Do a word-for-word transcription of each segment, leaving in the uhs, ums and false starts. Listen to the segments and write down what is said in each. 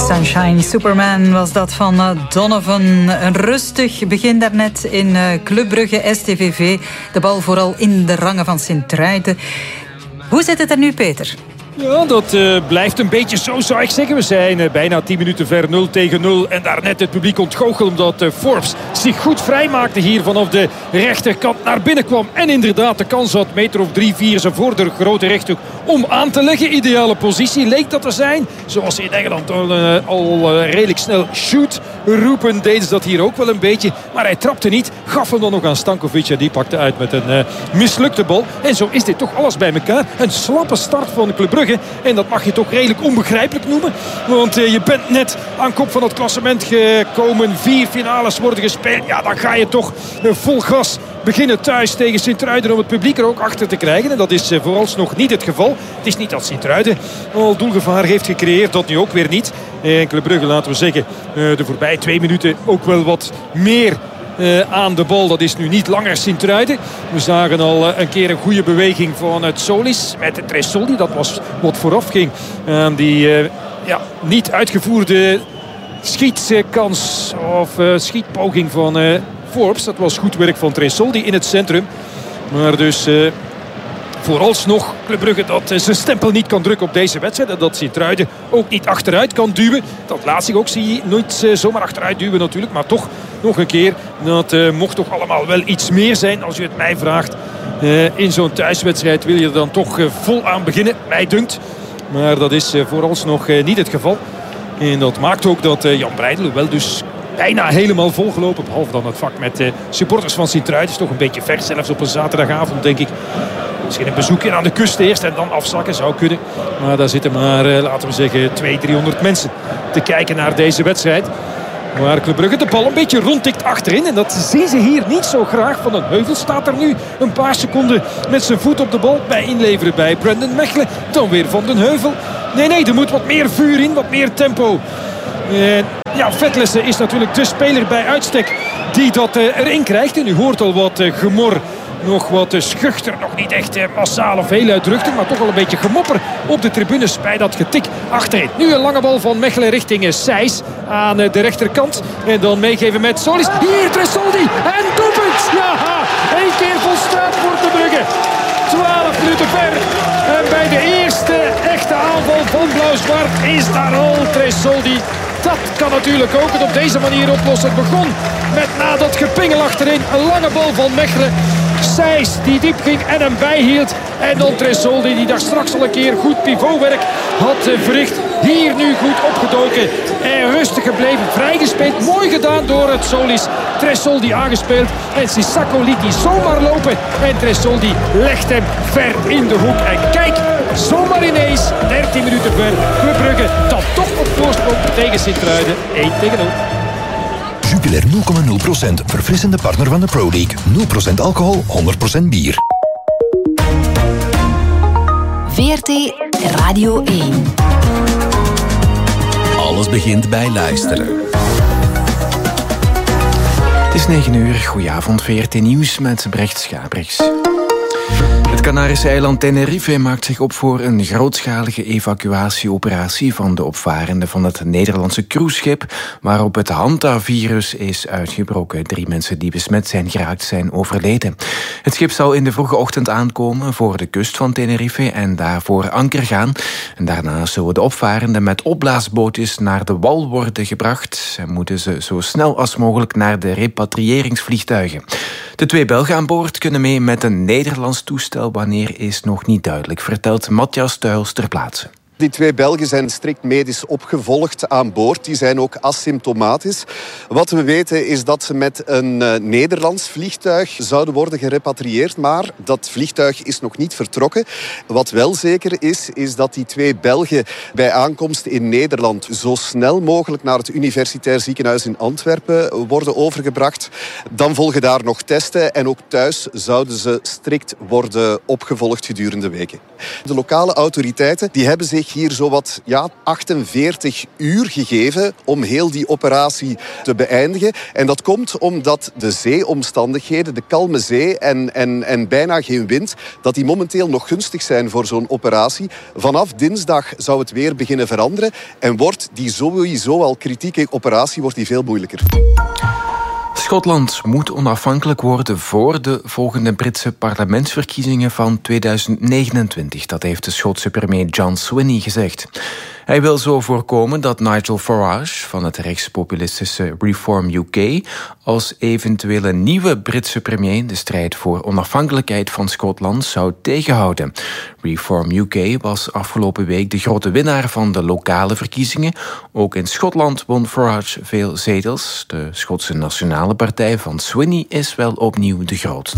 Sunshine Superman was dat van uh, Donovan. Een rustig begin daarnet in uh, Club Brugge S T V V. De bal vooral in de rangen van Sint-Truiden. Hoe zit het er nu, Peter? Ja, dat uh, blijft een beetje zo, zou ik zeggen. We zijn uh, bijna tien minuten ver, nul tegen nul. En daarnet het publiek ontgoochelde omdat uh, Forbes zich goed vrijmaakte hier vanaf de rechterkant naar binnen kwam. En inderdaad de kans had, meter of drie, vier, ze voor de grote rechthoek om aan te leggen. Ideale positie leek dat te zijn. Zoals ze in Engeland al, uh, al uh, redelijk snel shoot roepen, deden ze dat hier ook wel een beetje. Maar hij trapte niet, gaf hem dan nog aan Stankovic. En die pakte uit met een uh, mislukte bal. En zo is dit toch alles bij elkaar. Een slappe start van de Club Brugge. En dat mag je toch redelijk onbegrijpelijk noemen. Want uh, je bent net aan kop van het klassement gekomen. Vier finales worden gespeeld. Ja, dan ga je toch uh, vol gas beginnen thuis tegen Sint-Truiden om het publiek er ook achter te krijgen. En dat is uh, vooralsnog niet het geval. Het is niet dat Sint-Truiden al doelgevaar heeft gecreëerd. Dat nu ook weer niet. Enkele Brugge, laten we zeggen, uh, de voorbije twee minuten ook wel wat meer Uh, aan de bal. Dat is nu niet langer Sint-Truiden. We zagen al uh, een keer een goede beweging van het Solis met de Tresoldi. Dat was wat vooraf ging aan die uh, ja, niet uitgevoerde schietkans of uh, schietpoging van uh, Forbes. Dat was goed werk van Tresoldi in het centrum. Maar dus Uh, vooralsnog Club Brugge dat zijn stempel niet kan drukken op deze wedstrijd. En dat Sint-Truiden ook niet achteruit kan duwen. Dat laat zich ook zie je nooit zomaar achteruit duwen natuurlijk. Maar toch nog een keer. Dat uh, mocht toch allemaal wel iets meer zijn als u het mij vraagt. Uh, in zo'n thuiswedstrijd wil je er dan toch uh, vol aan beginnen. Mij dunkt. Maar dat is uh, vooralsnog uh, niet het geval. En dat maakt ook dat uh, Jan Breidel wel dus bijna helemaal volgelopen. Behalve dan het vak met uh, supporters van Sint-Truiden. Is toch een beetje ver zelfs op een zaterdagavond denk ik. Misschien een bezoekje aan de kust eerst en dan afzakken zou kunnen. Maar daar zitten maar, laten we zeggen, tweehonderd, driehonderd mensen te kijken naar deze wedstrijd. Maar Club Brugge de bal een beetje rondtikt achterin. En dat zien ze hier niet zo graag. Van den Heuvel staat er nu een paar seconden met zijn voet op de bal bij inleveren bij Brandon Mechelen. Dan weer Van den Heuvel. Nee, nee, er moet wat meer vuur in, wat meer tempo. En ja, Vetlessen is natuurlijk de speler bij uitstek die dat uh, erin krijgt. En u hoort al wat uh, gemor. Nog wat schuchter, nog niet echt massaal of heel uitdruchtig, maar toch wel een beetje gemopper op de tribunes bij dat getik achterin. Nu een lange bal van Mechelen richting Sijs aan de rechterkant. En dan meegeven met Solis. Hier Tresoldi en doelpunt! Ja, één keer volstraat voor de Brugge. twaalf minuten ver. En bij de eerste echte aanval van Blauw-Zwart is daar al Tresoldi. Dat kan natuurlijk ook het op deze manier oplossen. Het begon met na dat gepingel achterin een lange bal van Mechelen. Sijs die diep ging en hem bijhield. En dan Tresoldi die daar straks al een keer goed pivotwerk had verricht. Hier nu goed opgedoken en rustig gebleven. Vrijgespeeld, mooi gedaan door het Solis. Tresoldi aangespeeld en Sissako liet die zomaar lopen. En Tresoldi legt hem ver in de hoek. En kijk, zomaar ineens, dertien minuten ver, Club Brugge dan toch op voorsprong tegen Sint-Truiden. één tegen nul. Jupiler nul komma nul procent, verfrissende partner van de Pro League. nul procent alcohol, honderd procent bier. V R T Radio één. Alles begint bij luisteren. Het is negen uur, goedenavond, V R T Nieuws met Brecht Schabriks. Het Canarische eiland Tenerife maakt zich op voor een grootschalige evacuatieoperatie van de opvarenden van het Nederlandse cruiseschip waarop het Hanta-virus is uitgebroken. Drie mensen die besmet zijn geraakt zijn overleden. Het schip zal in de vroege ochtend aankomen voor de kust van Tenerife en daarvoor anker gaan. En daarna zullen de opvarenden met opblaasbootjes naar de wal worden gebracht en moeten ze zo snel als mogelijk naar de repatriëringsvliegtuigen. De twee Belgen aan boord kunnen mee met een Nederlands toestel. Wanneer is nog niet duidelijk, vertelt Matthias Tuils ter plaatse. Die twee Belgen zijn strikt medisch opgevolgd aan boord. Die zijn ook asymptomatisch. Wat we weten is dat ze met een uh, Nederlands vliegtuig zouden worden gerepatrieerd. Maar dat vliegtuig is nog niet vertrokken. Wat wel zeker is, is dat die twee Belgen bij aankomst in Nederland zo snel mogelijk naar het Universitair Ziekenhuis in Antwerpen worden overgebracht. Dan volgen daar nog testen en ook thuis zouden ze strikt worden opgevolgd gedurende weken. De lokale autoriteiten die hebben zich zich hier zowat ja, achtenveertig uur gegeven om heel die operatie te beëindigen. En dat komt omdat de zeeomstandigheden, de kalme zee en, en, en bijna geen wind, dat die momenteel nog gunstig zijn voor zo'n operatie. Vanaf dinsdag zou het weer beginnen veranderen en wordt die sowieso al kritieke operatie wordt die veel moeilijker. Schotland moet onafhankelijk worden voor de volgende Britse parlementsverkiezingen van tweeduizend negenentwintig. Dat heeft de Schotse premier John Swinney gezegd. Hij wil zo voorkomen dat Nigel Farage van het rechtspopulistische Reform U K als eventuele nieuwe Britse premier de strijd voor onafhankelijkheid van Schotland zou tegenhouden. Reform U K was afgelopen week de grote winnaar van de lokale verkiezingen. Ook in Schotland won Farage veel zetels. De Schotse Nationale Partij van Swinney is wel opnieuw de grootste.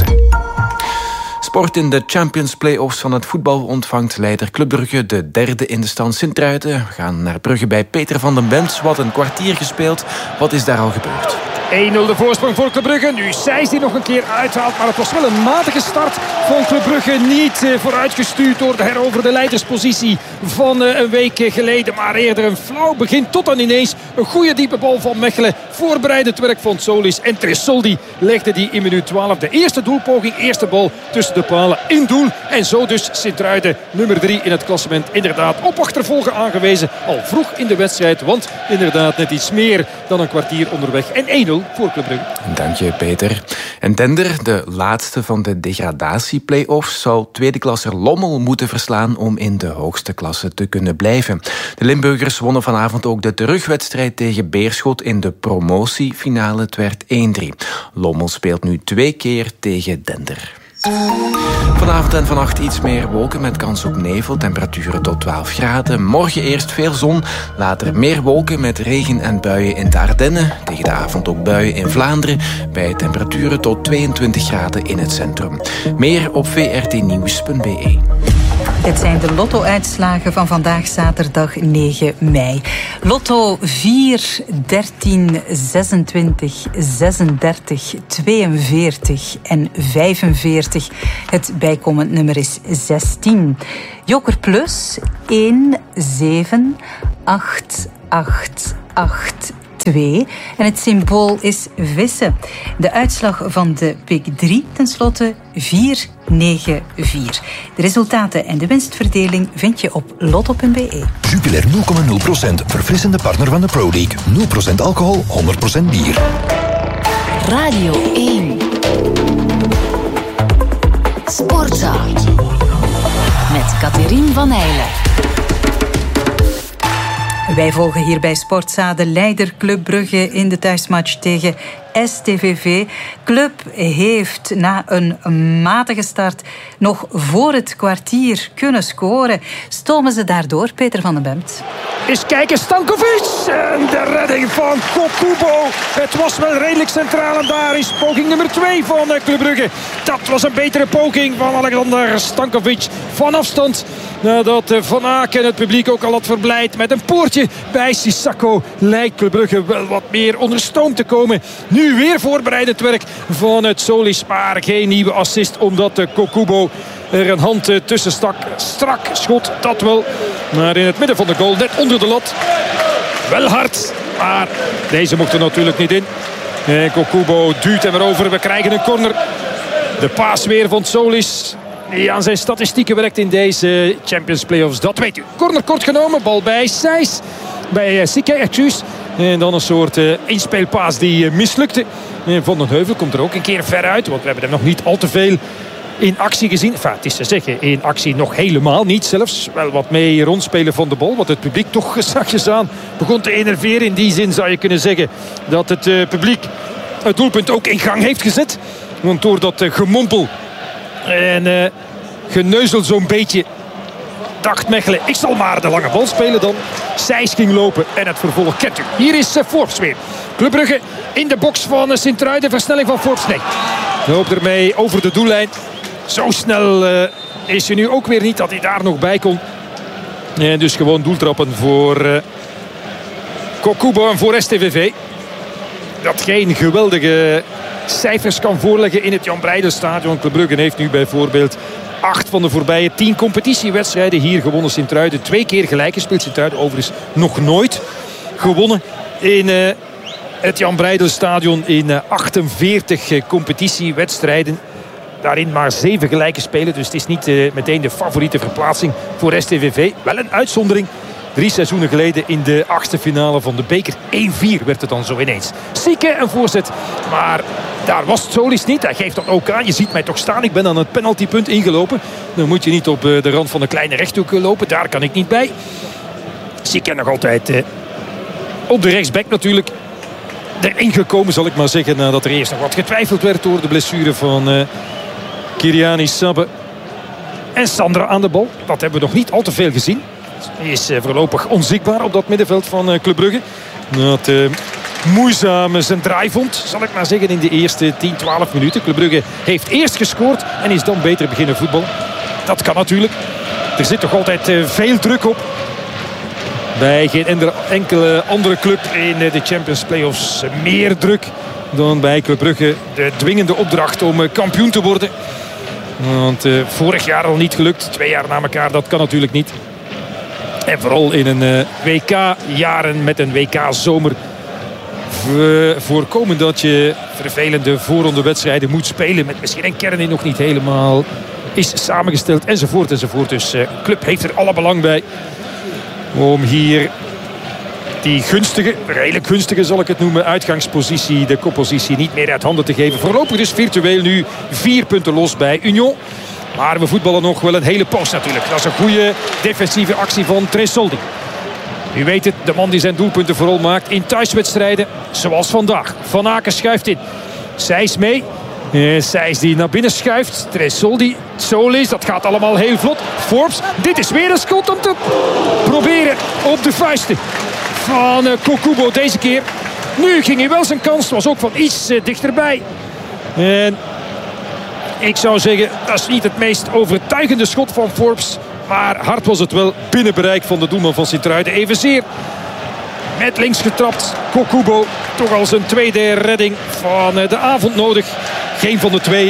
Sport in de Champions Play-offs van het voetbal ontvangt leider Club Brugge de derde in de stand Sint-Truiden. We gaan naar Brugge bij Peter van den Bemt. Wat een kwartier gespeeld. Wat is daar al gebeurd? één nul de voorsprong voor Club Brugge. Nu Seijs die nog een keer uithaalt. Maar het was wel een matige start van Club Brugge. Niet uh, vooruitgestuurd door de heroverde leiderspositie van uh, een week geleden. Maar eerder een flauw begin tot dan ineens een goede diepe bal van Mechelen. Voorbereidend werk van Solis. En Tresoldi legde die in minuut twaalf. De eerste doelpoging, eerste bal tussen de palen in doel. En zo dus Sint-Truiden nummer drie in het klassement. Inderdaad op achtervolgen aangewezen. Al vroeg in de wedstrijd. Want inderdaad net iets meer dan een kwartier onderweg. En één nul voor Club Brugge. Dank je, Peter. En Dender, de laatste van de degradatie-play-offs, zal tweede klasser Lommel moeten verslaan om in de hoogste klasse te kunnen blijven. De Limburgers wonnen vanavond ook de terugwedstrijd tegen Beerschot in de promotiefinale. Het werd één drie. Lommel speelt nu twee keer tegen Dender. Vanavond en vannacht iets meer wolken met kans op nevel. Temperaturen tot twaalf graden. Morgen eerst veel zon. Later meer wolken met regen en buien in de Ardennen. Tegen de avond ook buien in Vlaanderen. Bij temperaturen tot tweeëntwintig graden in het centrum. Meer op v r t nieuws punt b e. Dit zijn de lotto-uitslagen van vandaag zaterdag negen mei. Lotto vier, dertien, zesentwintig, zesendertig, tweeënveertig en vijfenveertig. Het bijkomend nummer is zestien. Joker Plus één, zeven, acht, acht, acht, twee. En het symbool is vissen. De uitslag van de Big drie tenslotte vier negen vier. De resultaten en de winstverdeling vind je op lotto punt b e. Jupiler nul komma nul procent, verfrissende partner van de Pro League. nul procent alcohol, honderd procent bier. Radio één. Sportza. Met Catherine van Heijlen. Wij volgen hier bij Sportza de leider Club Brugge in de thuismatch tegen S T V V. Club heeft na een matige start nog voor het kwartier kunnen scoren. Stomen ze daardoor, Peter van den Bemt? Eens kijken, Stankovic en de redding van Kokubo. Het was wel redelijk centraal en daar is poging nummer twee van Club Brugge. Dat was een betere poging van Alexander Stankovic van afstand. Nadat Van Aken het publiek ook al had verblijd met een poortje bij Sissako, lijkt Club Brugge wel wat meer onder stoom te komen. Nu weer voorbereidend werk van het Solis, maar geen nieuwe assist omdat Kokubo er een hand tussen stak. Strak schot, dat wel. Maar in het midden van de goal, net onder de lat. Wel hard, maar deze mocht er natuurlijk niet in. En Kokubo duwt hem erover. We krijgen een corner. De paas weer van Solis, die aan zijn statistieken werkt in deze Champions Playoffs. Dat weet u. Corner kort genomen, bal bij Seijs. Bij uh, Sikke, excuus. En dan een soort uh, inspeelpaas die uh, mislukte. En Van den Heuvel komt er ook een keer ver uit. Want we hebben hem nog niet al te veel in actie gezien. Enfin, het is te zeggen, in actie nog helemaal niet zelfs. Wel wat mee rondspelen van de bal. Wat het publiek toch zachtjes aan begon te enerveren. In die zin zou je kunnen zeggen dat het uh, publiek het doelpunt ook in gang heeft gezet. Want door dat uh, gemompel en uh, geneuzel zo'n beetje dacht Mechelen, ik zal maar de lange bal spelen dan. Seijs ging lopen en het vervolg kent u. Hier is uh, Forbes weer. Club Brugge in de box van uh, Sint-Truiden. Versnelling van Forbes. Nee, loopt ermee over de doellijn. Zo snel uh, is hij nu ook weer niet dat hij daar nog bij kon. En dus gewoon doeltrappen voor uh, Kokubo en voor S T V V. Dat geen geweldige cijfers kan voorleggen in het Jan Breydel-stadion. Club Brugge heeft nu bijvoorbeeld acht van de voorbije tien competitiewedstrijden hier gewonnen. Sint-Truiden twee keer gelijk gespeeld. Sint-Truiden overigens nog nooit gewonnen in uh, het Jan Breydel-stadion in uh, achtenveertig uh, competitiewedstrijden. Daarin maar zeven gelijke spelen. Dus het is niet uh, meteen de favoriete verplaatsing voor S T V V. Wel een uitzondering. Drie seizoenen geleden in de achtste finale van de beker. één vier werd het dan zo ineens. Sieke een voorzet. Maar daar was Solis niet. Hij geeft dat ook aan. Je ziet mij toch staan. Ik ben aan het penaltypunt ingelopen. Dan moet je niet op de rand van de kleine rechthoek lopen. Daar kan ik niet bij. Sieke nog altijd uh, op de rechtsback natuurlijk. Erin gekomen zal ik maar zeggen. Nadat er eerst nog wat getwijfeld werd door de blessure van uh, Kyriani Sabbe. En Sandra aan de bal. Dat hebben we nog niet al te veel gezien. Hij is uh, voorlopig onzichtbaar op dat middenveld van uh, Club Brugge. Dat uh, moeizaam zijn draai vond, zal ik maar zeggen, in de eerste tien, twaalf minuten. Club Brugge heeft eerst gescoord en is dan beter beginnen voetballen. Dat kan natuurlijk. Er zit toch altijd uh, veel druk op. Bij geen enkele andere club in uh, de Champions Playoffs uh, meer druk dan bij Club Brugge. De dwingende opdracht om uh, kampioen te worden. Want uh, vorig jaar al niet gelukt. Twee jaar na elkaar, dat kan natuurlijk niet. En vooral in een uh, W K-jaren met een W K-zomer voorkomen dat je vervelende voorrondewedstrijden moet spelen. Met misschien een kern die nog niet helemaal is samengesteld. Enzovoort enzovoort. Dus de uh, club heeft er alle belang bij om hier die gunstige, redelijk gunstige zal ik het noemen, uitgangspositie, de koppositie niet meer uit handen te geven. Voorlopig dus virtueel nu vier punten los bij Union. Maar we voetballen nog wel een hele poos natuurlijk. Dat is een goede defensieve actie van Tresoldi. U weet het, de man die zijn doelpunten vooral maakt in thuiswedstrijden. Zoals vandaag. Van Aken schuift in. Sijs mee. Uh, Sijs die naar binnen schuift. Tresoldi, Solis, dat gaat allemaal heel vlot. Forbes, dit is weer een schot om te proberen op de vuisten van uh, Kokubo deze keer. Nu ging hij wel zijn kans. Was ook van iets uh, dichterbij. En ik zou zeggen, dat is niet het meest overtuigende schot van Forbes. Maar hard was het wel binnen bereik van de doelman van Sint-Truiden. Evenzeer met links getrapt. Kokubo toch al zijn tweede redding van de avond nodig. Geen van de twee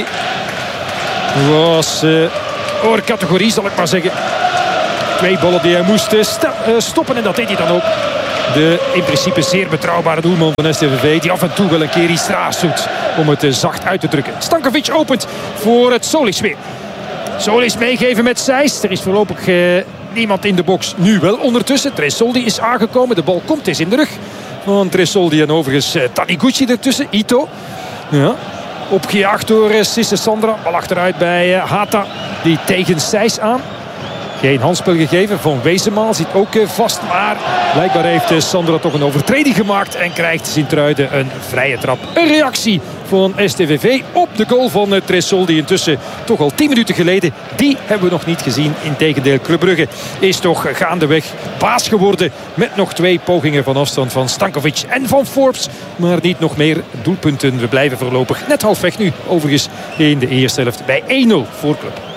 was uh, over categorie, zal ik maar zeggen. Twee ballen die hij moest uh, sta- uh, stoppen en dat deed hij dan ook. De in principe zeer betrouwbare doelman van S T V V. Die af en toe wel een keer iets raars doet. Om het uh, zacht uit te drukken. Stankovic opent voor het Solis weer. Solis meegeven met Sijs. Er is voorlopig uh, niemand in de box. Nu wel ondertussen. Tresoldi is aangekomen. De bal komt eens in de rug van Tresoldi. En overigens uh, Taniguchi ertussen. Ito. Ja. Opgejaagd door uh, Sisse Sandra. Bal achteruit bij uh, Hata. Die tegen Sijs aan. Geen handspel gegeven. Van Wezenmaal zit ook uh, vast. Maar blijkbaar heeft uh, Sandra toch een overtreding gemaakt. En krijgt Sint-Truiden een vrije trap. Een reactie van S T V V op de goal van uh, Tresoldi. Intussen toch al tien minuten geleden. Die hebben we nog niet gezien. Integendeel, Club Brugge is toch gaandeweg baas geworden. Met nog twee pogingen van afstand van Stankovic en van Forbes. Maar niet nog meer doelpunten. We blijven voorlopig net halfweg nu. Overigens in de eerste helft bij één nul voor Club.